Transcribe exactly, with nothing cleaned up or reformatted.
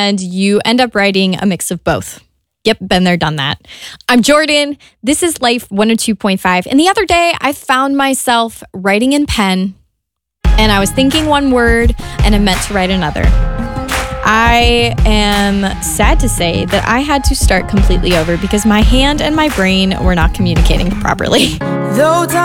and you end up writing a mix of both. Yep, been there, done that. I'm Jordan. This is Life one oh two point five. And the other day, I found myself writing in pen, and I was thinking one word, and I meant to write another. I am sad to say that I had to start completely over because my hand and my brain were not communicating properly. Though